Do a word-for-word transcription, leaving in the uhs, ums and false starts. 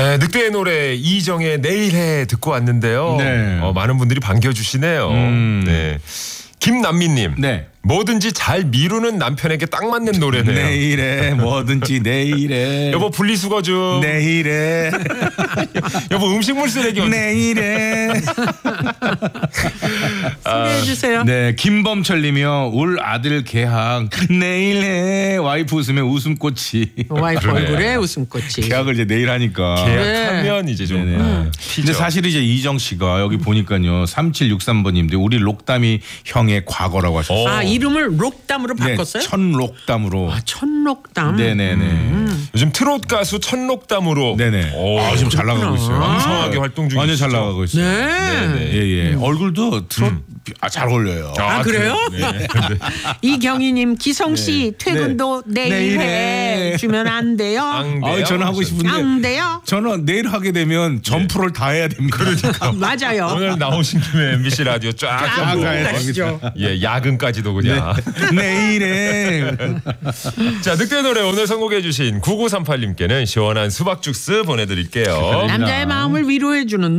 네, 늑대의 노래 이정의 내일 해 듣고 왔는데요. 네. 어, 많은 분들이 반겨주시네요. 음. 네. 김남미님. 네. 뭐든지 잘 미루는 남편에게 딱 맞는 노래네요. 내일에 뭐든지 내일에 여보 분리수거 좀. 내일에 여보 음식물 쓰레기 어디- 내일에 소개해 주세요. 네, 김범철님이요. 올 아들 개학 내일에 와이프 웃음에 웃음꽃이. 와이프 그러네. 얼굴에 웃음꽃이. 계약을 이제 내일 하니까. 계약하면 이제 좀. 네네. 음, 근데 사실 이제 이정 씨가 여기 보니까요. 삼칠육삼 번님인데 우리 록담이 형의 과거라고 하셨어요. 어. 아 이름을 록담으로 네, 바꿨어요? 천록담으로. 아 천록담. 네네네. 요즘 트롯 가수 천록담으로. 네네. 오, 아, 지금 잘 나가고 있어요. 왕성하게 활동 중이시죠. 완전 잘 나가고 있어요. 네. 네네. 예, 예. 얼굴도 트롯 아, 잘 어울려요. 아, 그래요? 네. 이경희님 기성 씨 네. 퇴근도 네. 내일 내일 해 해. 주면 안 돼요. 안 아, 돼요? 저는 하고 싶은데 안 돼요. 저는 내일 하게 되면 점프를 다 해야 됩니다. 그러니까. 맞아요. 오늘 나오신 김에 엠비씨 라디오 쫙 아, 하고 가야 가시죠. 예 야근까지도 그냥. 내일에 자 늑대 노래 오늘 선곡해주신 구구삼팔님께는 시원한 수박 주스 보내드릴게요. 남자의 마음을 위로해 주는